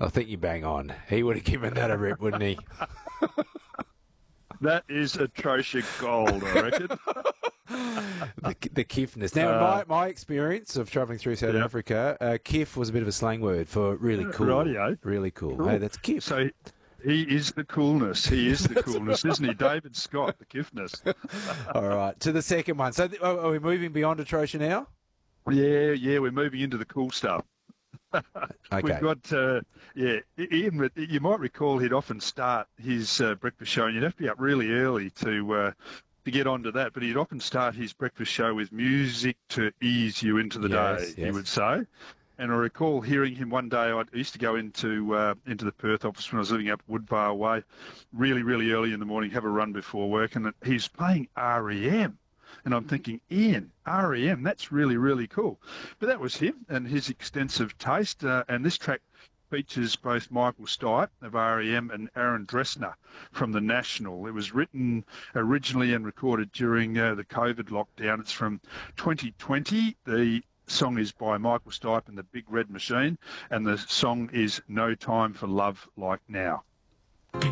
I think you bang on. He would have given that a rip, wouldn't he? That is atrocious gold, I reckon. The kiffness. Now, in my experience of travelling through South Africa, kiff was a bit of a slang word for really cool. Rightio. Really cool. Hey, that's kiff. So he is the coolness. He is the coolness, isn't he? David Scott, the kiffness. All right, to the second one. So are we moving beyond Atrocious now? Yeah, we're moving into the cool stuff. Okay. We've got, Ian, you might recall he'd often start his breakfast show, and you'd have to be up really early to get onto that, but he'd often start his breakfast show with music to ease you into the day, he would say. And I recall hearing him one day. I used to go into the Perth office when I was living up Woodvale Way, really, really early in the morning, have a run before work, and he's playing REM. And I'm thinking, Ian, REM, that's really, really cool. But that was him and his extensive taste. And this track features both Michael Stipe of REM and Aaron Dressner from The National. It was written originally and recorded during the COVID lockdown. It's from 2020. The song is by Michael Stipe and the Big Red Machine, and the song is No Time for Love Like Now.